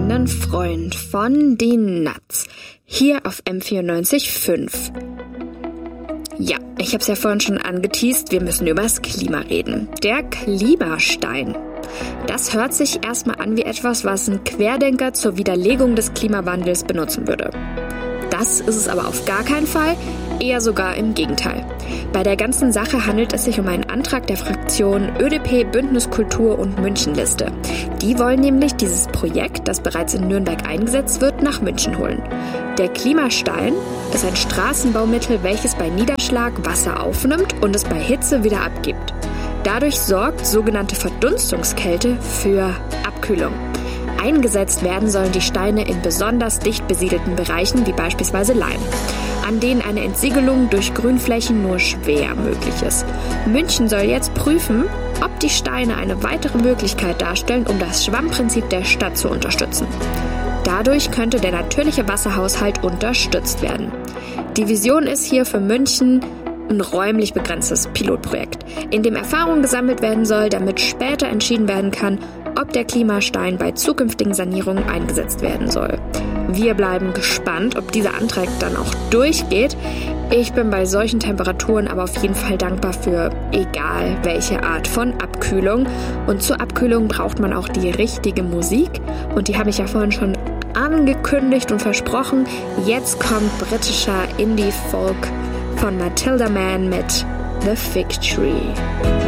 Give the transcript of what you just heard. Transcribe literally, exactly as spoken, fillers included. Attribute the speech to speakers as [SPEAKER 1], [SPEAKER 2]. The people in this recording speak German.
[SPEAKER 1] kleinen Freund von den Nuts. Hier auf M vierundneunzig Komma fünf. Ja, ich habe es ja vorhin schon angeteast, wir müssen über das Klima reden. Der Klimastein. Das hört sich erstmal an wie etwas, was ein Querdenker zur Widerlegung des Klimawandels benutzen würde. Das ist es aber auf gar keinen Fall, eher sogar im Gegenteil. Bei der ganzen Sache handelt es sich um einen Antrag der Fraktion Ö D P, Bündnis Kultur und Münchenliste. Die wollen nämlich dieses Projekt, das bereits in Nürnberg eingesetzt wird, nach München holen. Der Klimastein ist ein Straßenbaumittel, welches bei Niederschlag Wasser aufnimmt und es bei Hitze wieder abgibt. Dadurch sorgt sogenannte Verdunstungskälte für Abkühlung. Eingesetzt werden sollen die Steine in besonders dicht besiedelten Bereichen, wie beispielsweise Leim, an denen eine Entsiegelung durch Grünflächen nur schwer möglich ist. München soll jetzt prüfen, ob die Steine eine weitere Möglichkeit darstellen, um das Schwammprinzip der Stadt zu unterstützen. Dadurch könnte der natürliche Wasserhaushalt unterstützt werden. Die Vision ist hier für München ein räumlich begrenztes Pilotprojekt, in dem Erfahrung gesammelt werden soll, damit später entschieden werden kann, ob der Klimastein bei zukünftigen Sanierungen eingesetzt werden soll. Wir bleiben gespannt, ob dieser Antrag dann auch durchgeht. Ich bin bei solchen Temperaturen aber auf jeden Fall dankbar für egal welche Art von Abkühlung. Und zur Abkühlung braucht man auch die richtige Musik. Und die habe ich ja vorhin schon angekündigt und versprochen. Jetzt kommt britischer Indie-Folk von Matilda Mann mit The Fig Tree.